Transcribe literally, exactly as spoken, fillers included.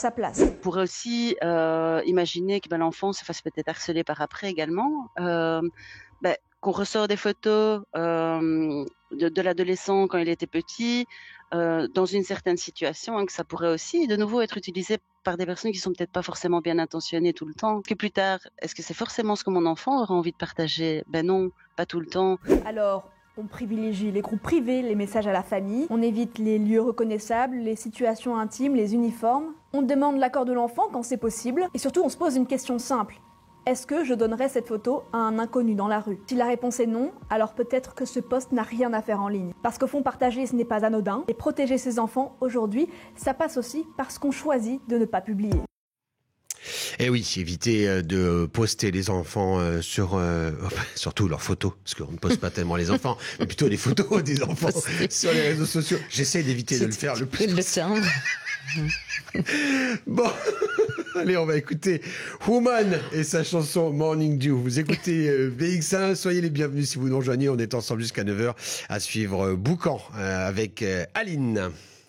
sa place. On pourrait aussi euh, imaginer que ben, l'enfant se fasse peut-être harceler par après également. Euh, ben, qu'on ressort des photos euh, de, de l'adolescent quand il était petit, euh, dans une certaine situation, hein, que ça pourrait aussi de nouveau être utilisé par des personnes qui sont peut-être pas forcément bien intentionnées tout le temps. Que plus tard, est-ce que c'est forcément ce que mon enfant aura envie de partager? Ben non, pas tout le temps. Alors, on privilégie les groupes privés, les messages à la famille, on évite les lieux reconnaissables, les situations intimes, les uniformes. On demande l'accord de l'enfant quand c'est possible, et surtout on se pose une question simple. Est-ce que je donnerais cette photo à un inconnu dans la rue? Si la réponse est non, alors peut-être que ce post n'a rien à faire en ligne. Parce qu'au fond, partager, ce n'est pas anodin. Et protéger ses enfants, aujourd'hui, ça passe aussi parce qu'on choisit de ne pas publier. Eh oui, éviter de poster les enfants sur, euh, surtout leurs photos, parce qu'on ne poste pas tellement les enfants, mais plutôt les photos des enfants sur les réseaux sociaux. J'essaie d'éviter de le faire le plus possible. Bon, allez, on va écouter Woman et sa chanson Morning Dew. Vous écoutez euh, B X un, soyez les bienvenus si vous nous rejoignez. On est ensemble jusqu'à neuf heures à suivre euh, Boucan euh, avec euh, Aline.